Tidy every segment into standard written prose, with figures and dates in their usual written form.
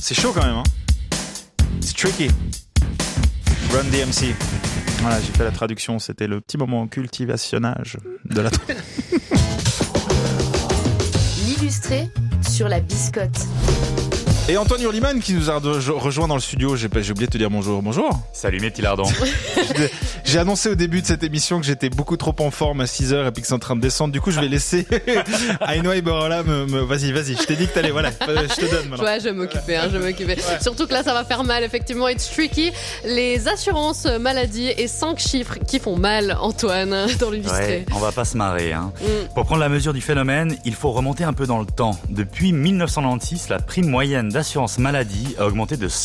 C'est chaud quand même, hein. C'est tricky. Run DMC. Voilà, j'ai fait la traduction. C'était le petit moment cultivationnage de la. L'illustré sur la biscotte. Et Antoine Hurliman qui nous a rejoint dans le studio. J'ai oublié de te dire bonjour. Bonjour. Salut mes petits lardons. J'ai annoncé au début de cette émission que j'étais beaucoup trop en forme à 6h et puis que c'est en train de descendre. Du coup, je vais laisser Ainoa Iberola Vas-y. Je t'ai dit que t'allais, voilà. Je te donne maintenant. Ouais, je vais m'occuper. Ouais. Surtout que là, ça va faire mal. Effectivement, it's tricky. Les assurances maladie et 5 chiffres qui font mal, Antoine, dans l'illustré. Ouais, on va pas se marrer, hein. Pour prendre la mesure du phénomène, il faut remonter un peu dans le temps. Depuis 1996, la prime moyenne d'assurance maladie a augmenté de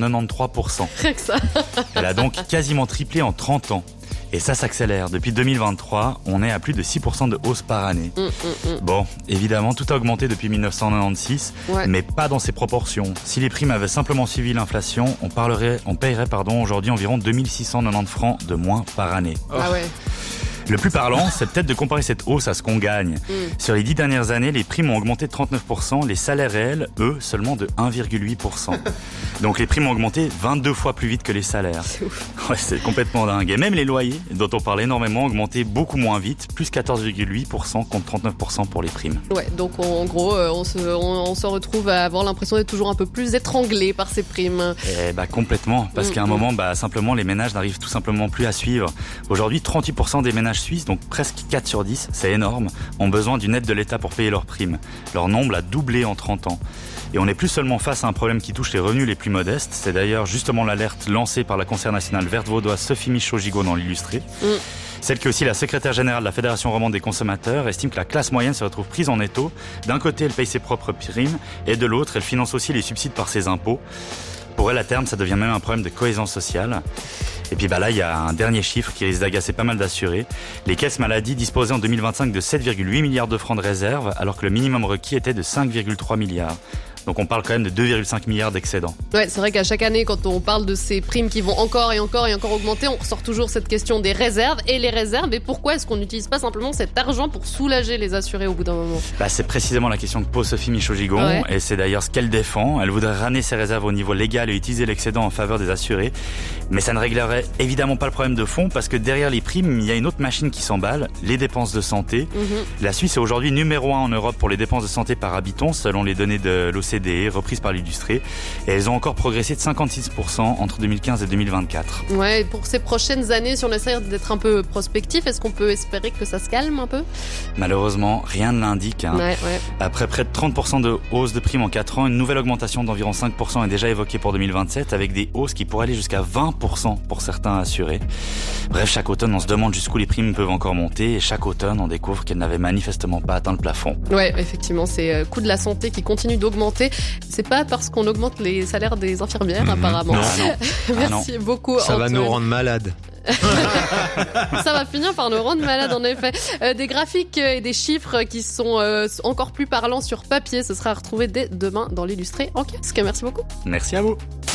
193%. Rien que ça. Elle a donc quasiment triplé en 30 ans. Et ça s'accélère. Depuis 2023, on est à plus de 6% de hausse par année. Bon, évidemment, tout a augmenté depuis 1996, mais pas dans ces proportions. Si les primes avaient simplement suivi l'inflation, on paierait aujourd'hui environ 2690 francs de moins par année. Ah ouais. Le plus parlant, c'est peut-être de comparer cette hausse à ce qu'on gagne. Sur les 10 dernières années, les primes ont augmenté de 39%, les salaires réels, eux, seulement de 1,8%. Donc les primes ont augmenté 22 fois plus vite que les salaires. C'est ouf. Ouais, c'est complètement dingue. Et même les loyers, dont on parle énormément, ont augmenté beaucoup moins vite, plus 14,8% contre 39% pour les primes. Ouais, donc en gros, on se retrouve à avoir l'impression d'être toujours un peu plus étranglé par ces primes. Eh bah complètement, parce qu'à un moment, simplement, les ménages n'arrivent tout simplement plus à suivre. Aujourd'hui, 38% des ménages suisses, donc presque 4 sur 10, c'est énorme, ont besoin d'une aide de l'État pour payer leurs primes. Leur nombre a doublé en 30 ans. Et on n'est plus seulement face à un problème qui touche les revenus les plus modestes, c'est d'ailleurs justement l'alerte lancée par la conseillère nationale verte vaudoise Sophie Michaud-Gigaud dans l'illustré. Celle qui est aussi la secrétaire générale de la Fédération romande des consommateurs estime que la classe moyenne se retrouve prise en étau. D'un côté, elle paye ses propres primes, et de l'autre, elle finance aussi les subsides par ses impôts. Pour elle, à terme, ça devient même un problème de cohésion sociale. Et puis là, il y a un dernier chiffre qui risque d'agacer pas mal d'assurés. Les caisses maladie disposaient en 2025 de 7,8 milliards de francs de réserve, alors que le minimum requis était de 5,3 milliards. Donc on parle quand même de 2,5 milliards d'excédents. Ouais, c'est vrai qu'à chaque année, quand on parle de ces primes qui vont encore augmenter, on ressort toujours cette question des réserves. Et les réserves, et pourquoi est-ce qu'on n'utilise pas simplement cet argent pour soulager les assurés au bout d'un moment ? C'est précisément la question que pose Sophie Michaud-Gigaud, et c'est d'ailleurs ce qu'elle défend. Elle voudrait ramener ses réserves au niveau légal et utiliser l'excédent en faveur des assurés. Mais ça ne réglerait évidemment pas le problème de fond, parce que derrière les primes, il y a une autre machine qui s'emballe, les dépenses de santé. La Suisse est aujourd'hui numéro 1 en Europe pour les dépenses de santé par habitant, selon les données de l'OCDE, reprises par l'illustré, et elles ont encore progressé de 56% entre 2015 et 2024. Ouais, pour ces prochaines années, si on essaie d'être un peu prospectif, est-ce qu'on peut espérer que ça se calme un peu ? Malheureusement, rien ne l'indique. Ouais. Après près de 30% de hausse de primes en 4 ans, une nouvelle augmentation d'environ 5% est déjà évoquée pour 2027, avec des hausses qui pourraient aller jusqu'à 20% pour certains assurés. Bref, chaque automne, on se demande jusqu'où les primes peuvent encore monter, et chaque automne, on découvre qu'elles n'avaient manifestement pas atteint le plafond. Ouais, effectivement, c'est le coût de la santé qui continue d'augmenter. C'est pas parce qu'on augmente les salaires des infirmières, apparemment. Non. Merci beaucoup, Ça Antoine. va nous rendre malades. Ça va finir par nous rendre malades, en effet. Des graphiques et des chiffres qui sont encore plus parlants sur papier. Ce sera à retrouver dès demain dans l'illustré en kiosque. Merci beaucoup. Merci à vous.